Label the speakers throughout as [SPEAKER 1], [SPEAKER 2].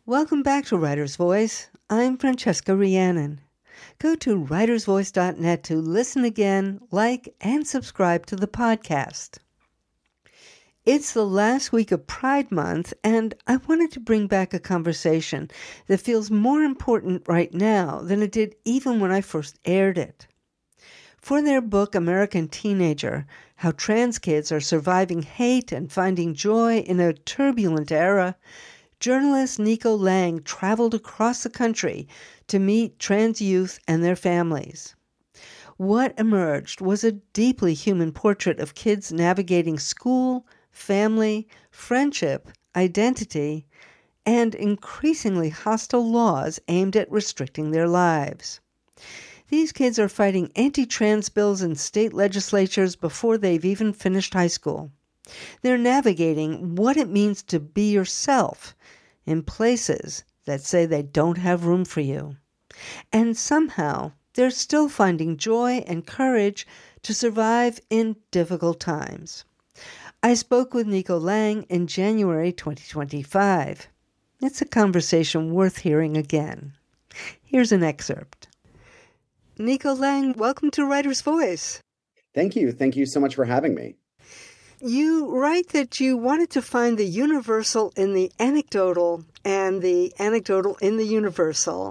[SPEAKER 1] Welcome back to Writer's Voice. I'm Francesca Rhiannon. Go to writersvoice.net to listen again, like, and subscribe to the podcast. It's the last week of Pride Month, and I wanted to bring back a conversation that feels more important right now than it did even when I first aired it. For their book, American Teenager, How Trans Kids Are Surviving Hate and Finding Joy in a Turbulent Era, journalist Nico Lang traveled across the country to meet trans youth and their families. What emerged was a deeply human portrait of kids navigating school, family, friendship, identity, and increasingly hostile laws aimed at restricting their lives. These kids are fighting anti-trans bills in state legislatures before they've even finished high school. They're navigating what it means to be yourself in places that say they don't have room for you. And somehow, they're still finding joy and courage to survive in difficult times. I spoke with Nico Lang in January 2025. It's a conversation worth hearing again. Here's an excerpt. Nico Lang, welcome to Writer's Voice.
[SPEAKER 2] Thank you. Thank you so much for having me.
[SPEAKER 1] You write that you wanted to find the universal in the anecdotal and the anecdotal in the universal.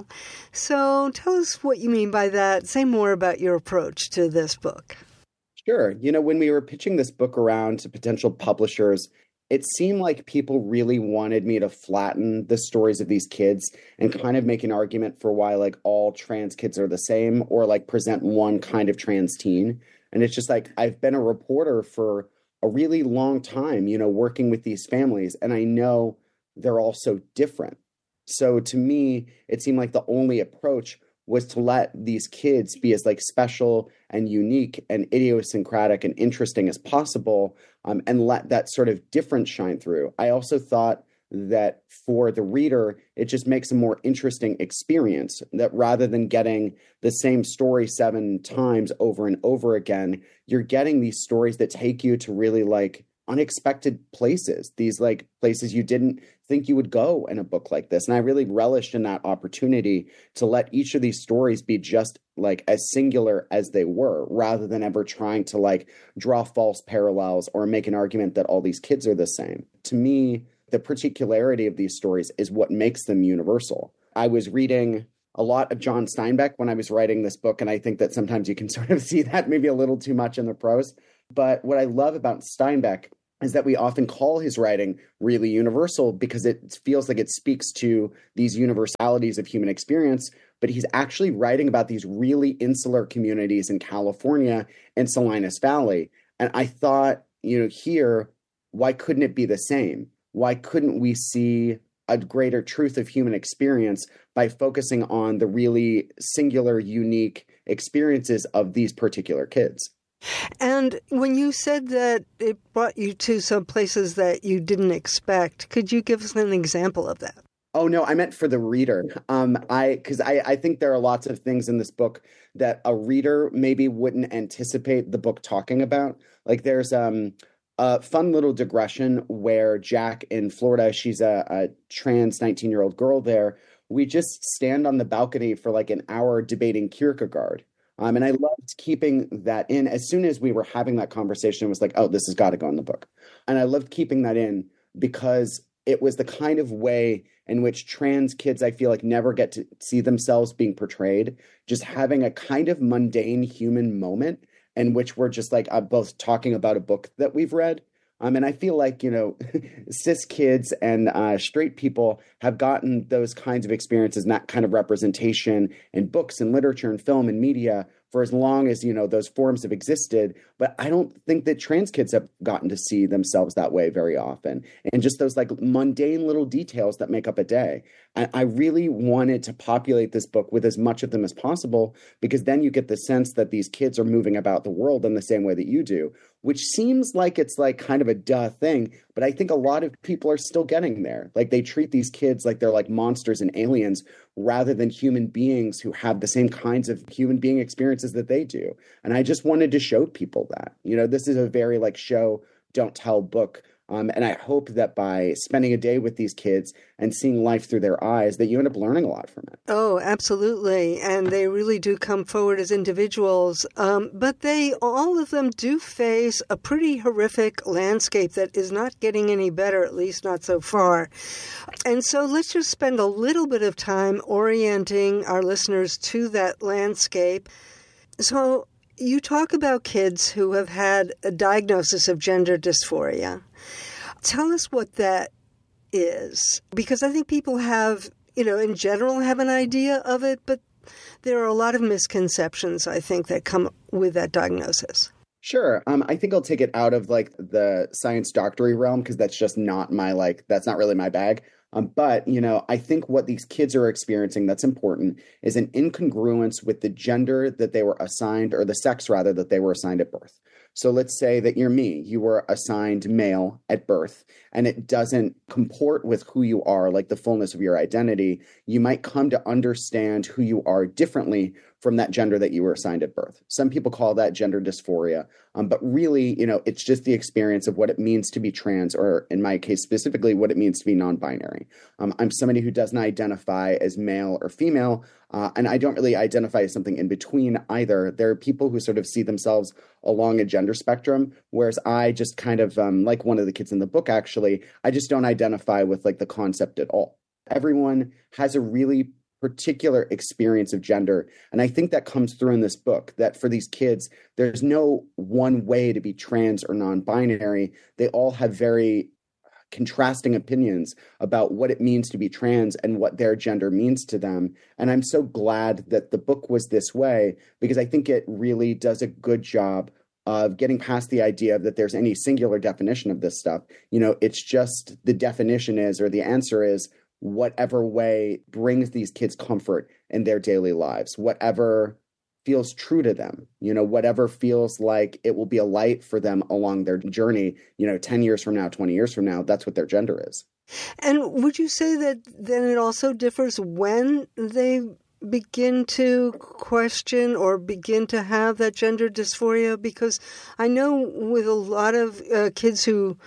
[SPEAKER 1] So tell us what you mean by that. Say more about your approach to this book.
[SPEAKER 2] Sure. When we were pitching this book around to potential publishers, it seemed like people really wanted me to flatten the stories of these kids and kind of make an argument for why like all trans kids are the same or like present one kind of trans teen. And it's just like, I've been a reporter for a really long time, working with these families, and I know they're all so different. So to me, it seemed like the only approach was to let these kids be as like special and unique and idiosyncratic and interesting as possible, and let that sort of difference shine through. I also thought that for the reader, it just makes a more interesting experience, that rather than getting the same story 7 times over and over again, you're getting these stories that take you to really like unexpected places, these like places you didn't think you would go in a book like this. And I really relished in that opportunity to let each of these stories be just like as singular as they were, rather than ever trying to like draw false parallels or make an argument that all these kids are the same. To me, the particularity of these stories is what makes them universal. I was reading a lot of John Steinbeck when I was writing this book, and I think that sometimes you can sort of see that maybe a little too much in the prose. But what I love about Steinbeck is that we often call his writing really universal because it feels like it speaks to these universalities of human experience, but he's actually writing about these really insular communities in California and Salinas Valley. And I thought, here, why couldn't it be the same? Why couldn't we see a greater truth of human experience by focusing on the really singular, unique experiences of these particular kids?
[SPEAKER 1] And when you said that it brought you to some places that you didn't expect, could you give us an example of that?
[SPEAKER 2] Oh, no, I meant for the reader. Because I think there are lots of things in this book that a reader maybe wouldn't anticipate the book talking about. Like there's a fun little digression where Jack in Florida, she's a trans 19-year-old girl there. We just stand on the balcony for like an hour debating Kierkegaard. And I loved keeping that in. As soon as we were having that conversation, it was like, oh, this has got to go in the book. And I loved keeping that in because it was the kind of way in which trans kids, I feel like, never get to see themselves being portrayed, just having a kind of mundane human moment in which we're just like both talking about a book that we've read. And I feel like, cis kids and straight people have gotten those kinds of experiences and that kind of representation in books and literature and film and media for as long as, those forms have existed. But I don't think that trans kids have gotten to see themselves that way very often. And just those like mundane little details that make up a day. I really wanted to populate this book with as much of them as possible, because then you get the sense that these kids are moving about the world in the same way that you do, which seems like it's like kind of a duh thing. But I think a lot of people are still getting there. Like they treat these kids like they're like monsters and aliens rather than human beings who have the same kinds of human being experiences that they do. And I just wanted to show people that, this is a very like show, don't tell book. And I hope that by spending a day with these kids and seeing life through their eyes, that you end up learning a lot from it.
[SPEAKER 1] Oh, absolutely. And they really do come forward as individuals. But all of them do face a pretty horrific landscape that is not getting any better, at least not so far. And so let's just spend a little bit of time orienting our listeners to that landscape. So you talk about kids who have had a diagnosis of gender dysphoria. Tell us what that is, because I think people have, in general have an idea of it, but there are a lot of misconceptions, I think, that come with that diagnosis.
[SPEAKER 2] Sure. I think I'll take it out of like the science doctory realm because that's just not that's not really my bag. But, I think what these kids are experiencing that's important is an incongruence with the gender that they were assigned, or the sex rather, that they were assigned at birth. So let's say that you're me, you were assigned male at birth, and it doesn't comport with who you are, like the fullness of your identity. You might come to understand who you are differently from that gender that you were assigned at birth. Some people call that gender dysphoria, but really, it's just the experience of what it means to be trans, or in my case specifically, what it means to be non-binary. I'm somebody who doesn't identify as male or female, and I don't really identify as something in between either. There are people who sort of see themselves along a gender spectrum, whereas I just kind of, like one of the kids in the book, actually, I just don't identify with like the concept at all. Everyone has a really particular experience of gender. And I think that comes through in this book, that for these kids, there's no one way to be trans or non-binary. They all have very contrasting opinions about what it means to be trans and what their gender means to them. And I'm so glad that the book was this way, because I think it really does a good job of getting past the idea that there's any singular definition of this stuff. It's just the definition is, or the answer is, whatever way brings these kids comfort in their daily lives, whatever feels true to them, whatever feels like it will be a light for them along their journey, 10 years from now, 20 years from now, that's what their gender is.
[SPEAKER 1] And would you say that then it also differs when they begin to question or begin to have that gender dysphoria? Because I know with a lot of kids who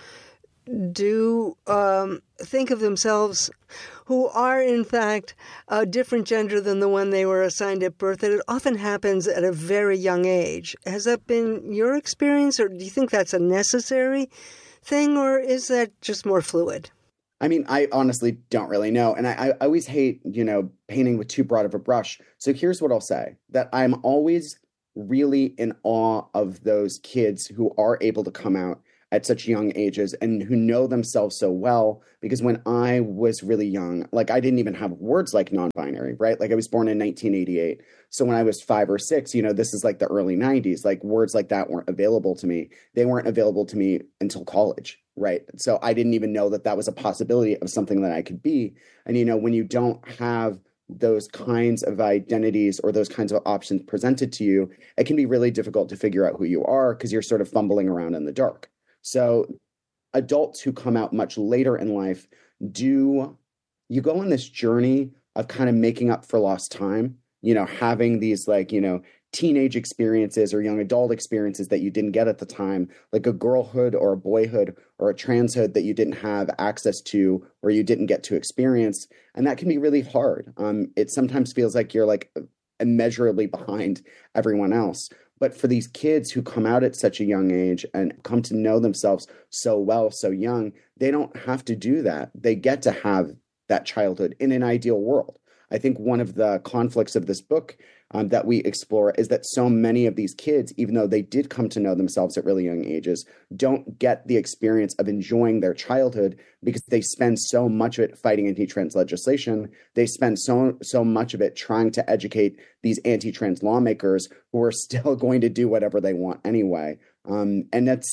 [SPEAKER 1] do think of themselves, who are in fact a different gender than the one they were assigned at birth, that it often happens at a very young age. Has that been your experience, or do you think that's a necessary thing, or is that just more fluid?
[SPEAKER 2] I mean, I honestly don't really know. And I always hate, painting with too broad of a brush. So here's what I'll say, that I'm always really in awe of those kids who are able to come out at such young ages and who know themselves so well. Because when I was really young, like I didn't even have words like non-binary, right? Like I was born in 1988. So when I was 5 or 6, this is like the early 90s, like words like that weren't available to me. They weren't available to me until college, right? So I didn't even know that that was a possibility of something that I could be. And, when you don't have those kinds of identities or those kinds of options presented to you, it can be really difficult to figure out who you are because you're sort of fumbling around in the dark. So adults who come out much later in life, you go on this journey of kind of making up for lost time, having these teenage experiences or young adult experiences that you didn't get at the time, like a girlhood or a boyhood or a transhood that you didn't have access to or you didn't get to experience. And that can be really hard. It sometimes feels like you're like immeasurably behind everyone else. But for these kids who come out at such a young age and come to know themselves so well, so young, they don't have to do that. They get to have that childhood in an ideal world. I think one of the conflicts of this book that we explore is that so many of these kids, even though they did come to know themselves at really young ages, don't get the experience of enjoying their childhood because they spend so much of it fighting anti-trans legislation. They spend so much of it trying to educate these anti-trans lawmakers who are still going to do whatever they want anyway. And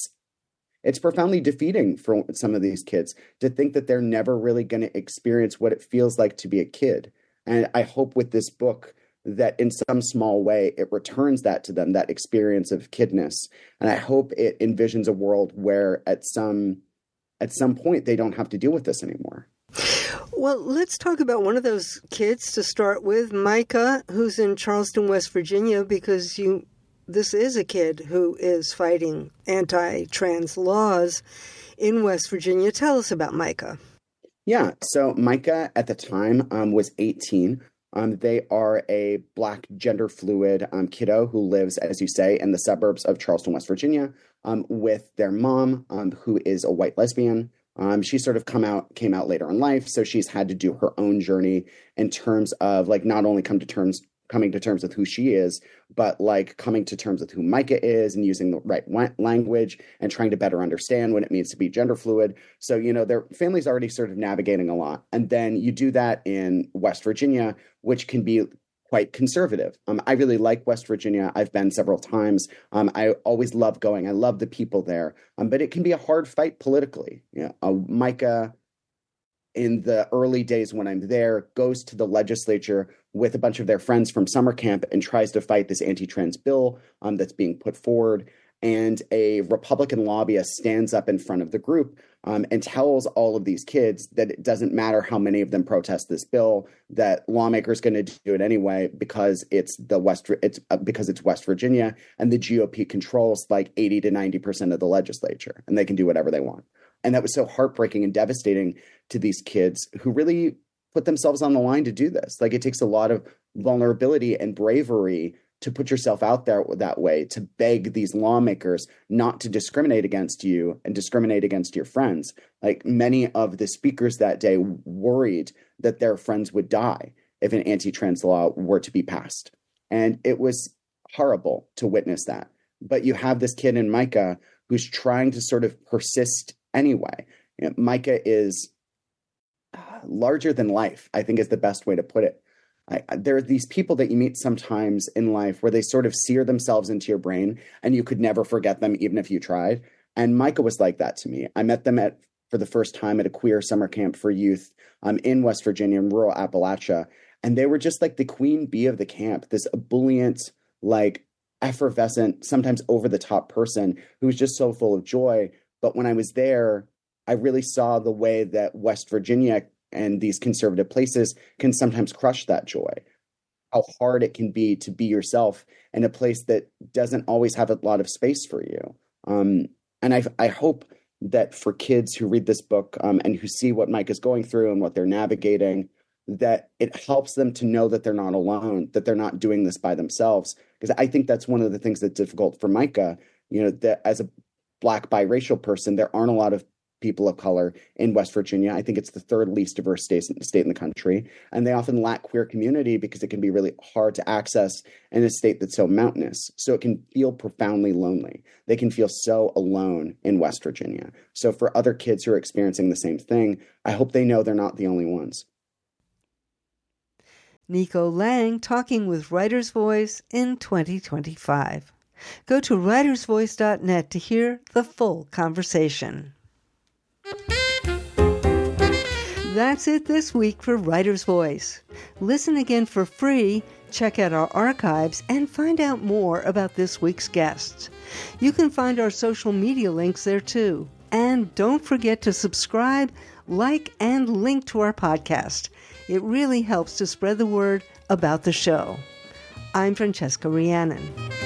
[SPEAKER 2] it's profoundly defeating for some of these kids to think that they're never really going to experience what it feels like to be a kid. And I hope with this book that in some small way, it returns that to them, that experience of kidness. And I hope it envisions a world where at some point, they don't have to deal with this anymore.
[SPEAKER 1] Well, let's talk about one of those kids to start with, Micah, who's in Charleston, West Virginia, because this is a kid who is fighting anti-trans laws in West Virginia. Tell us about Micah.
[SPEAKER 2] Yeah, so Micah at the time was 18. They are a Black gender fluid kiddo who lives, as you say, in the suburbs of Charleston, West Virginia, with their mom, who is a white lesbian. She sort of came out later in life, so she's had to do her own journey in terms of like not only coming to terms with who she is, but like coming to terms with who Micah is and using the right language and trying to better understand what it means to be gender fluid. So, you know, their family's already sort of navigating a lot. And then you do that in West Virginia, which can be quite conservative. I really like West Virginia. I've been several times. I always love going. I love the people there. But it can be a hard fight politically. You know, Micah, in the early days when I'm there, goes to the legislature with a bunch of their friends from summer camp and tries to fight this anti-trans bill that's being put forward. And a Republican lobbyist stands up in front of the group and tells all of these kids that it doesn't matter how many of them protest this bill, that lawmakers going to do it anyway because it's West Virginia and the GOP controls like 80 to 90% of the legislature and they can do whatever they want. And that was so heartbreaking and devastating to these kids who really put themselves on the line to do this. Like, it takes a lot of vulnerability and bravery to put yourself out there that way, to beg these lawmakers not to discriminate against you and discriminate against your friends. Like, many of the speakers that day worried that their friends would die if an anti-trans law were to be passed. And it was horrible to witness that. But you have this kid in Micah who's trying to sort of persist anyway. You know, Micah is larger than life, I think is the best way to put it. There are these people that you meet sometimes in life where they sort of sear themselves into your brain and you could never forget them even if you tried. And Micah was like that to me. I met them for the first time at a queer summer camp for youth in West Virginia, in rural Appalachia. And they were just like the queen bee of the camp, this ebullient, like effervescent, sometimes over the top person who was just so full of joy. But when I was there, I really saw the way that West Virginia and these conservative places can sometimes crush that joy, how hard it can be to be yourself in a place that doesn't always have a lot of space for you. And I hope that for kids who read this book and who see what Mike is going through and what they're navigating, that it helps them to know that they're not alone, that they're not doing this by themselves. Because I think that's one of the things that's difficult for Micah, you know, that as a Black biracial person, there aren't a lot of people of color in West Virginia. I think it's the third least diverse state in the country. And they often lack queer community because it can be really hard to access in a state that's so mountainous. So it can feel profoundly lonely. They can feel so alone in West Virginia. So for other kids who are experiencing the same thing, I hope they know they're not the only ones.
[SPEAKER 1] Nico Lang talking with Writer's Voice in 2025. Go to writersvoice.net to hear the full conversation. That's it this week for Writer's Voice. Listen again for free, check out our archives, and find out more about this week's guests. You can find our social media links there too. And don't forget to subscribe, like, and link to our podcast. It really helps to spread the word about the show. I'm Francesca Rhiannon.